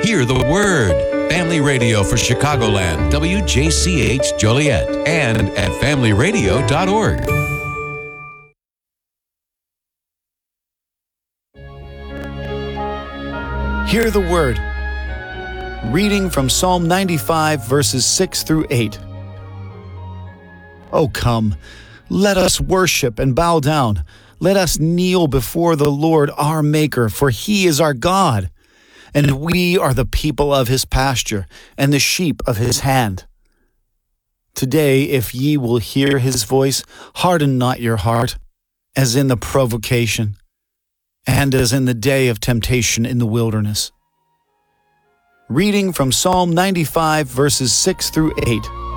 Hear the Word. Family Radio for Chicagoland, WJCH Joliet, and at familyradio.org. Hear the Word. Reading from Psalm 95, verses 6 through 8. O come, let us worship and bow down. Let us kneel before the Lord our Maker, for He is our God, and we are the people of His pasture, and the sheep of His hand. Today, if ye will hear His voice, harden not your heart, as in the provocation, and as in the day of temptation in the wilderness. Reading from Psalm 95, verses 6 through 8.